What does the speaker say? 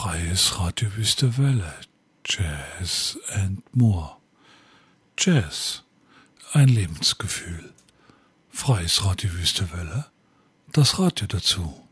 Freies Radio Wüste Welle, Jazz and More. Jazz, ein Lebensgefühl. Freies Radio Wüste Welle, das Radio dazu.